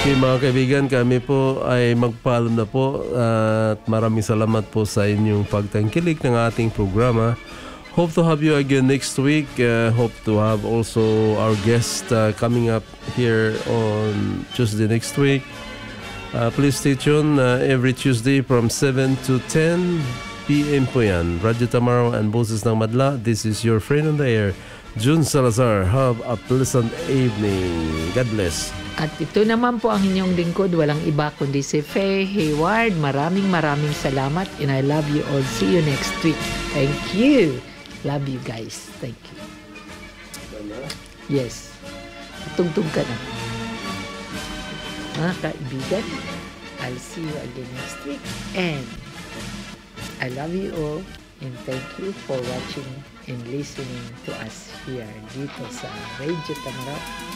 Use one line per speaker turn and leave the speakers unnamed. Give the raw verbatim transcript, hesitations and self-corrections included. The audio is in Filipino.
Okay mga kaibigan, kami po ay magpaalam na po at maraming salamat po sa inyong pagtangkilik ng ating programa. Hope to have you again next week. Uh, hope to have also our guest uh, coming up here on Tuesday next week. Uh, please stay tuned uh, every Tuesday from seven to ten p.m. po yan. Radyo Tamaraw and Boses ng Madla. This is your friend on the air, June Salazar. Have a pleasant evening. God bless.
At ito naman po ang inyong lingkod, walang iba kundi si Faye Hayward. Maraming maraming salamat and I love you all. See you next week. Thank you. Love you guys. Thank you. Yes. Tugtog ka na. Mga kaibigan, I'll see you again next week. And I love you all and thank you for watching and listening to us here dito sa Radio Tamaraw.